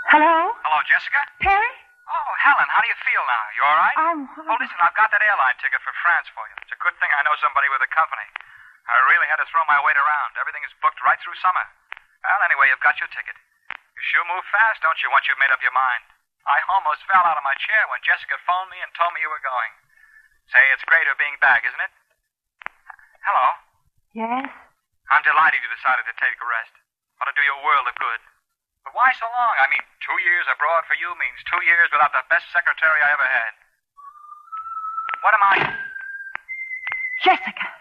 Hello? Hello, Jessica? Perry? Oh, Helen, how do you feel now? You all right? Oh, listen, I've got that airline ticket for France for you. It's a good thing I know somebody with a company. I really had to throw my weight around. Everything is booked right through summer. Well, anyway, you've got your ticket. You sure move fast, don't you, once you've made up your mind? I almost fell out of my chair when Jessica phoned me and told me you were going. Say, it's great her being back, isn't it? Hello? Yes? I'm delighted you decided to take a rest. Ought to do you a world of good. But why so long? I mean, 2 years abroad for you means 2 years without the best secretary I ever had. What am I... Jessica!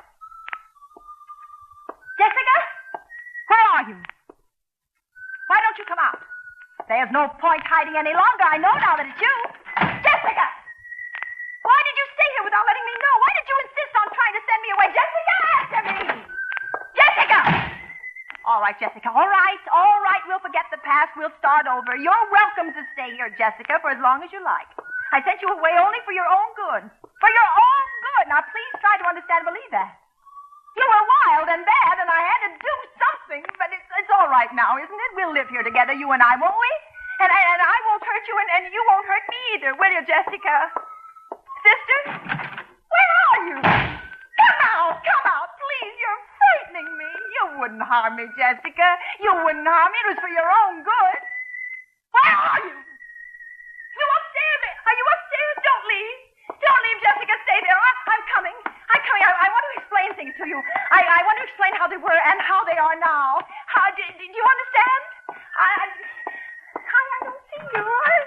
Jessica? Where are you? Why don't you come out? There's no point hiding any longer. I know now that it's you. Jessica! Why did you stay here without letting me know? Why did you insist on trying to send me away? Jessica, answer me! Jessica! All right, Jessica. All right. We'll forget the past. We'll start over. You're welcome to stay here, Jessica, for as long as you like. I sent you away only for your own good. For your own good. Now, please try to understand and believe that. You were wild and bad, and I had to do something, but it's all right now, isn't it? We'll live here together, you and I, won't we? And I won't hurt you, and you won't hurt me either, will you, Jessica? Sister? Where are you? Come out, please. You're frightening me. You wouldn't harm me, Jessica. You wouldn't harm me. It was for your own good. Where are you? You upstairs? Are you upstairs? Don't leave. Don't leave, Jessica. Stay there. I'm coming. I want to explain things to you. I want to explain how they were and how they are now. Do you understand? I don't see you.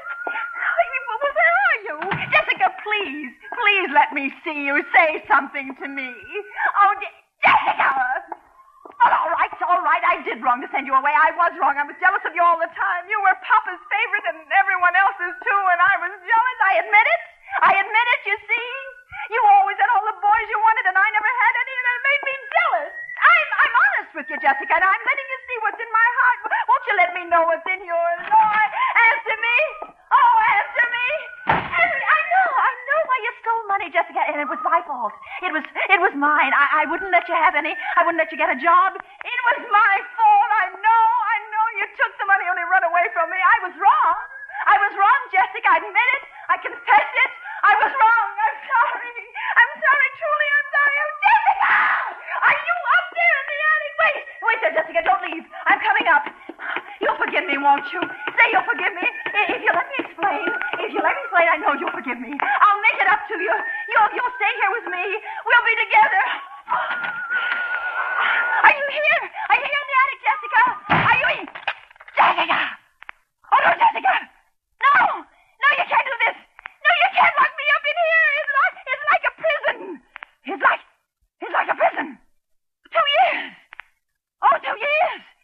Where are you? Jessica, please. Please let me see you. Say something to me. Oh, Jessica! Well, all right. I did wrong to send you away. I was wrong. I was jealous of you all the time. You were Papa's favorite and everyone else's, too, and I was jealous. I admit it, you see. You always had all the boys you wanted, and I never had any, and it made me jealous. I'm honest with you, Jessica, and I'm letting you see what's in my heart. Won't you let me know what's in yours? Answer me. Answer me. I know why you stole money, Jessica, and it was my fault. It was mine. I wouldn't let you have any. I wouldn't let you get a job. It was my fault. I know. You took the money, only run away from me. I was wrong. Jessica. I admit it. I confess it. I was wrong. I'm sorry. Truly, I'm sorry. Oh, Jessica! Are you up there in the attic? Wait there, Jessica. Don't leave. I'm coming up. You'll forgive me, won't you? Say you'll forgive me. If you let me explain, I know you'll forgive me. I'll make it up to you. You'll stay here with me. We'll be together. Are you here?